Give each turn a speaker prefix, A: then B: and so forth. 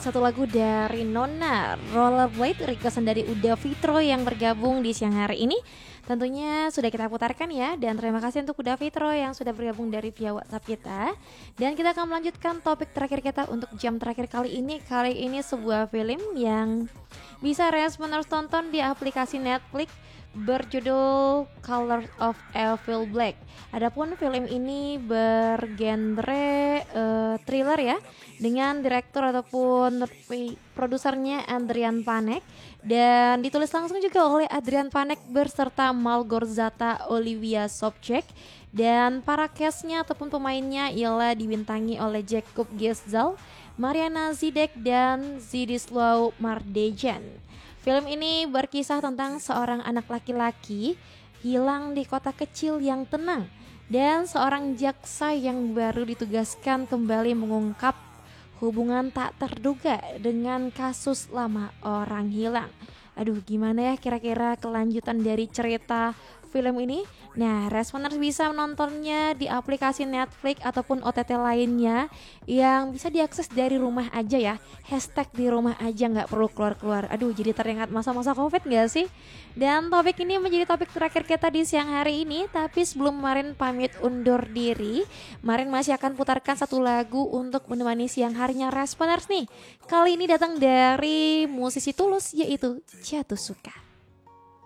A: satu lagu dari Nona Rollerblade, requestan dari Uda Fitro yang bergabung di siang hari ini. Tentunya sudah kita putarkan ya, dan terima kasih untuk Uda Fitro yang sudah bergabung dari via WhatsApp kita. Dan kita akan melanjutkan topik terakhir kita untuk jam terakhir kali ini. Kali ini sebuah film yang bisa responders tonton di aplikasi Netflix berjudul Colors of Evil Black. Adapun film ini bergenre thriller ya, dengan direktur ataupun produsernya Adrian Panek, dan ditulis langsung juga oleh Adrian Panek berserta Malgorzata Olivia Sobchak, dan para castnya ataupun pemainnya ialah dibintangi oleh Jacob Getzal, Mariana Zidek, dan Zidislaw Mardejan. Film ini berkisah tentang seorang anak laki-laki hilang di kota kecil yang tenang, dan seorang jaksa yang baru ditugaskan kembali mengungkap hubungan tak terduga dengan kasus lama orang hilang. Aduh, gimana ya kira-kira kelanjutan dari cerita film ini? Nah, responers bisa menontonnya di aplikasi Netflix ataupun OTT lainnya yang bisa diakses dari rumah aja ya. Hashtag di rumah aja, nggak perlu keluar-keluar. Aduh, jadi teringat masa-masa COVID nggak sih? Dan topik ini menjadi topik terakhir kita di siang hari ini. Tapi sebelum Marin pamit undur diri, Marin masih akan putarkan satu lagu untuk menemani siang harinya responers nih. Kali ini datang dari musisi Tulus, yaitu Jatuh Suka.